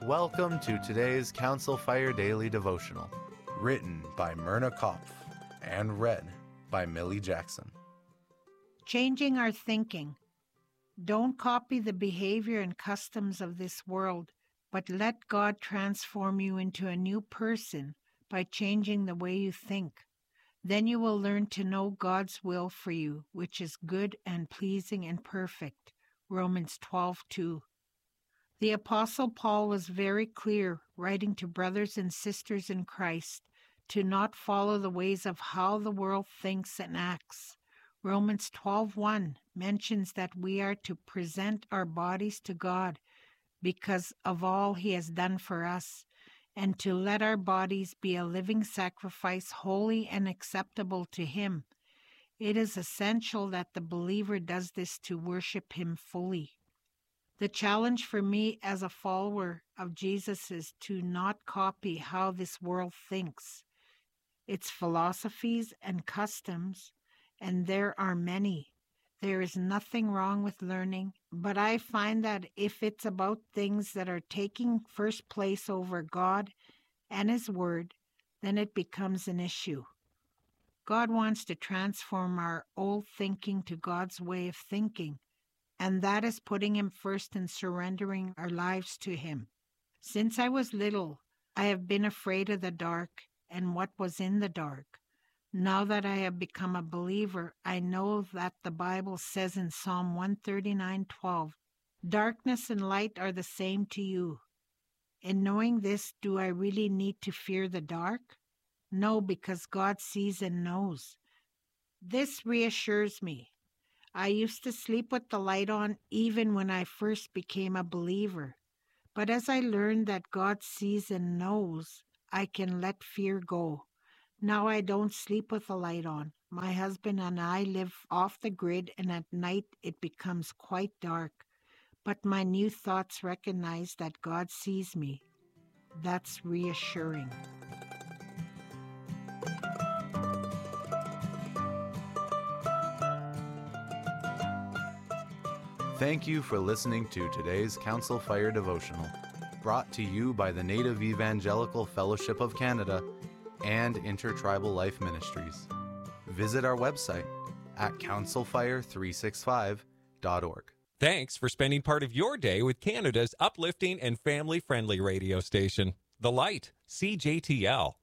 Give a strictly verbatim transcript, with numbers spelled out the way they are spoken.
Welcome to today's Council Fire Daily Devotional, written by Myrna Kopf and read by Millie Jackson. Changing our thinking. Don't copy the behavior and customs of this world, but let God transform you into a new person by changing the way you think. Then you will learn to know God's will for you, which is good and pleasing and perfect. Romans twelve two. The Apostle Paul was very clear, writing to brothers and sisters in Christ, to not follow the ways of how the world thinks and acts. Romans twelve one mentions that we are to present our bodies to God because of all He has done for us, and to let our bodies be a living sacrifice, holy and acceptable to Him. It is essential that the believer does this to worship Him fully. The challenge for me as a follower of Jesus is to not copy how this world thinks, its philosophies and customs, and there are many. There is nothing wrong with learning, but I find that if it's about things that are taking first place over God and His Word, then it becomes an issue. God wants to transform our old thinking to God's way of thinking, and that is putting Him first and surrendering our lives to Him. Since I was little, I have been afraid of the dark and what was in the dark. Now that I have become a believer, I know that the Bible says in Psalm one thirty-nine twelve, "Darkness and light are the same to you." In knowing this, do I really need to fear the dark? No, because God sees and knows. This reassures me. I used to sleep with the light on even when I first became a believer. But as I learned that God sees and knows, I can let fear go. Now I don't sleep with the light on. My husband and I live off the grid, and at night it becomes quite dark. But my new thoughts recognize that God sees me. That's reassuring. Thank you for listening to today's Council Fire Devotional, brought to you by the Native Evangelical Fellowship of Canada and Intertribal Life Ministries. Visit our website at council fire three sixty-five dot org. Thanks for spending part of your day with Canada's uplifting and family-friendly radio station, The Light, C J T L.